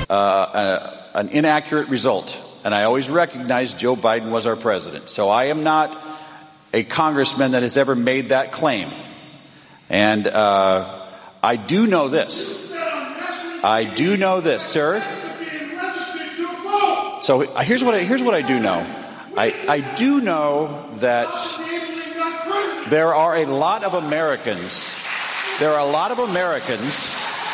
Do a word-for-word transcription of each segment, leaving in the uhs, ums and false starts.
uh, a, an inaccurate result. And I always recognized Joe Biden was our president. So I am not a congressman that has ever made that claim. And uh, I do know this. I do know this, sir. So here's what I, here's what I do know. I, I do know that there are a lot of Americans, there are a lot of Americans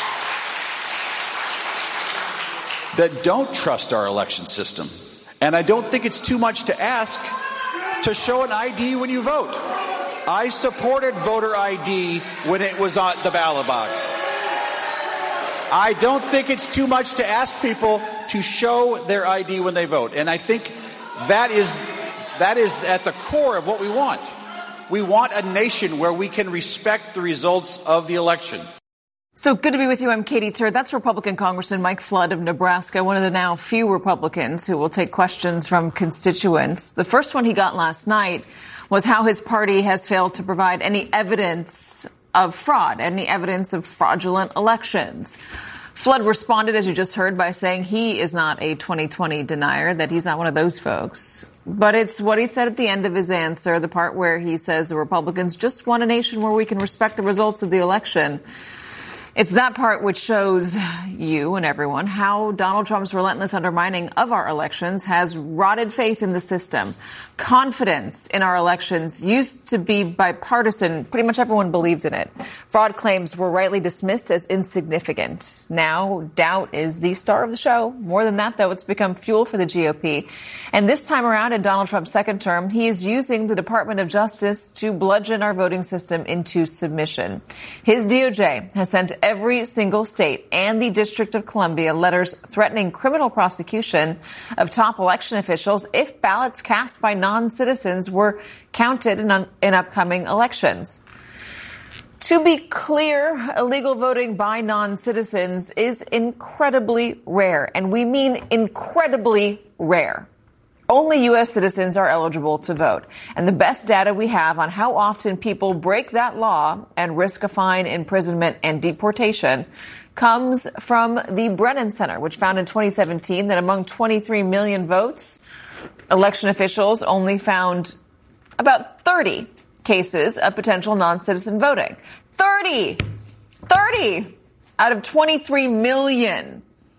that don't trust our election system. And I don't think it's too much to ask to show an I D when you vote. I supported voter I D when it was on the ballot box. I don't think it's too much to ask people to show their I D when they vote. And I think that is that is at the core of what we want. We want a nation where we can respect the results of the election. So good to be with you. I'm Katie Tur. That's Republican Congressman Mike Flood of Nebraska, one of the now few Republicans who will take questions from constituents. The first one he got last night was how his party has failed to provide any evidence of fraud, any evidence of fraudulent elections. Flood responded, as you just heard, by saying he is not a twenty twenty denier, that he's not one of those folks. But it's what he said at the end of his answer, the part where he says the Republicans just want a nation where we can respect the results of the election. It's that part which shows you and everyone how Donald Trump's relentless undermining of our elections has rotted faith in the system. Confidence in our elections used to be bipartisan. Pretty much everyone believed in it. Fraud claims were rightly dismissed as insignificant. Now, doubt is the star of the show. More than that, though, it's become fuel for the G O P. And this time around, in Donald Trump's second term, he is using the Department of Justice to bludgeon our voting system into submission. His D O J has sent every single state and the District of Columbia letters threatening criminal prosecution of top election officials if ballots cast by non-citizens were counted in, un- in upcoming elections. To be clear, illegal voting by non-citizens is incredibly rare, and we mean incredibly rare. Only U S citizens are eligible to vote. And the best data we have on how often people break that law and risk a fine, imprisonment, and deportation comes from the Brennan Center, which found in twenty seventeen that among twenty-three million votes, election officials only found about thirty cases of potential non-citizen voting. thirty! thirty out of twenty-three million.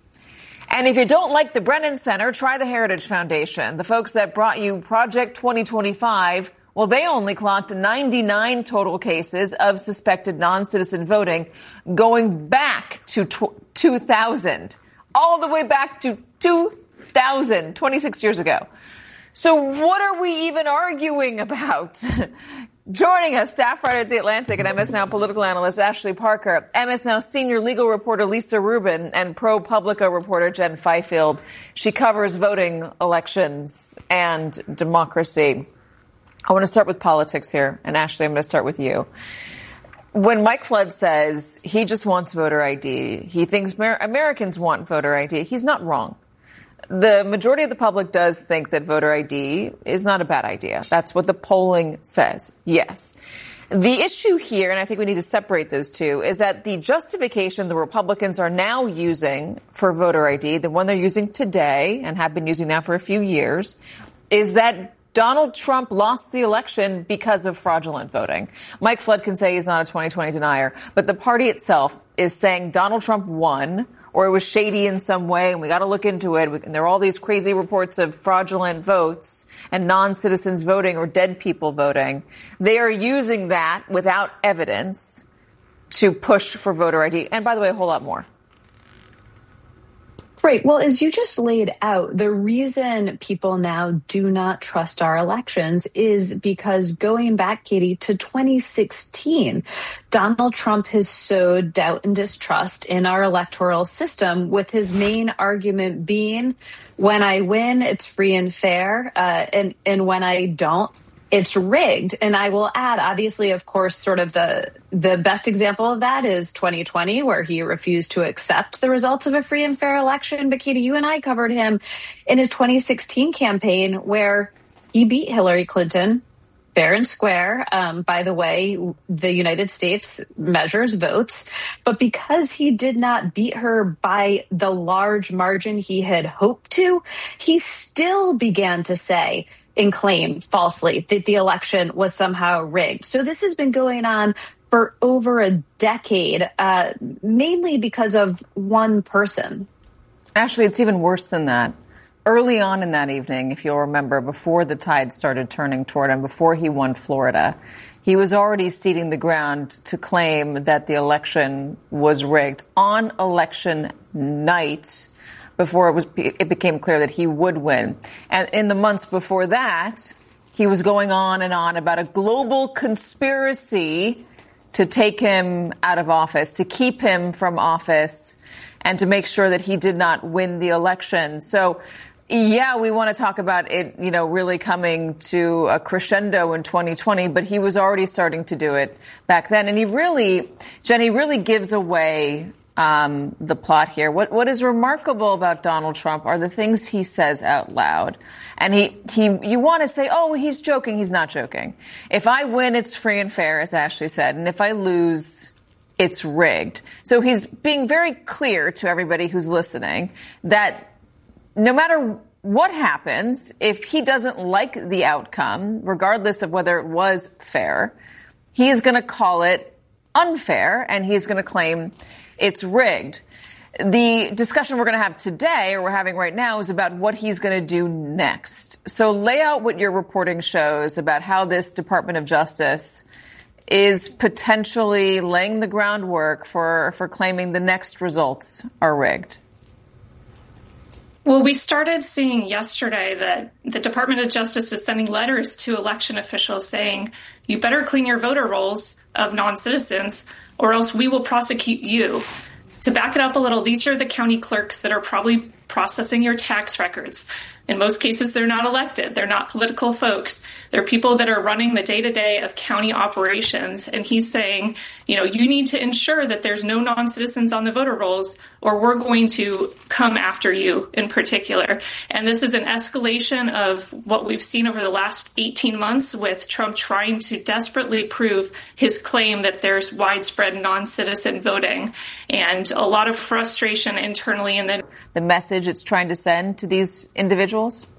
And if you don't like the Brennan Center, try the Heritage Foundation. The folks that brought you Project twenty twenty-five, well, they only clocked ninety-nine total cases of suspected non-citizen voting going back to two thousand, all the way back to two thousand, twenty-six years ago. So what are we even arguing about? Joining us, staff writer at The Atlantic and M S Now political analyst Ashley Parker, M S Now senior legal reporter Lisa Rubin, and ProPublica reporter Jen Fifield. She covers voting, elections, and democracy. I want to start with politics here, and Ashley, I'm going to start with you. When Mike Flood says he just wants voter I D, he thinks Amer- Americans want voter I D, he's not wrong. The majority of the public does think that voter I D is not a bad idea. That's what the polling says. Yes. The issue here, and I think we need to separate those two, is that the justification the Republicans are now using for voter I D, the one they're using today and have been using now for a few years, is that Donald Trump lost the election because of fraudulent voting. Mike Flood can say he's not a twenty twenty denier, but the party itself is saying Donald Trump won, or it was shady in some way, and we got to look into it. And there are all these crazy reports of fraudulent votes and non-citizens voting or dead people voting. They are using that without evidence to push for voter I D. And by the way, a whole lot more. Right. Well, as you just laid out, the reason people now do not trust our elections is because going back, Katie, to twenty sixteen, Donald Trump has sowed doubt and distrust in our electoral system, with his main argument being, when I win, it's free and fair, uh, and, and when I don't, it's rigged. And I will add, obviously, of course, sort of the the best example of that is twenty twenty, where he refused to accept the results of a free and fair election. But Katie, you and I covered him in his twenty sixteen campaign, where he beat Hillary Clinton fair and square. Um, by the way, the United States measures votes, but because he did not beat her by the large margin he had hoped to, he still began to say and claim falsely that the election was somehow rigged. So this has been going on for over a decade, uh, mainly because of one person. Actually, it's even worse than that. Early on in that evening, if you'll remember, before the tide started turning toward him, before he won Florida, he was already ceding the ground to claim that the election was rigged on election night before it was it became clear that he would win. And in the months before that, he was going on and on about a global conspiracy to take him out of office, to keep him from office, and to make sure that he did not win the election. So, yeah, we want to talk about it, you know, really coming to a crescendo in twenty twenty, but he was already starting to do it back then. And he really, Jenny, really gives away um, the plot here. What What is remarkable about Donald Trump are the things he says out loud. And he, he, you want to say, oh, he's joking. He's not joking. If I win, it's free and fair, as Ashley said. And if I lose, it's rigged. So he's being very clear to everybody who's listening that no matter what happens, if he doesn't like the outcome, regardless of whether it was fair, he is going to call it unfair and he's going to claim it's rigged. The discussion we're going to have today, or we're having right now, is about what he's going to do next. So lay out what your reporting shows about how this Department of Justice is potentially laying the groundwork for, for claiming the next results are rigged. Well, we started seeing yesterday that the Department of Justice is sending letters to election officials saying, you better clean your voter rolls of non-citizens or else we will prosecute you. To back it up a little, these are the county clerks that are probably processing your tax records. In most cases, they're not elected. They're not political folks. They're people that are running the day-to-day of county operations. And he's saying, you know, you need to ensure that there's no non-citizens on the voter rolls or we're going to come after you in particular. And this is an escalation of what we've seen over the last eighteen months with Trump trying to desperately prove his claim that there's widespread non-citizen voting and a lot of frustration internally. And then the message it's trying to send to these individuals?